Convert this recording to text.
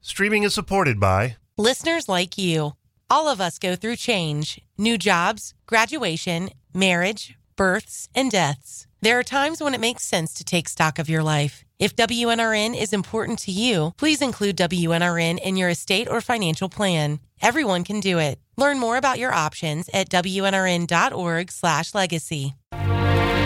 Streaming is supported by listeners like you. All of us go through change, new jobs, graduation, marriage, births, and deaths. There are times when it makes sense to take stock of your life. If WNRN is important to you, please include WNRN in your estate or financial plan. Everyone can do it. Learn more about your options at WNRN.org/legacy.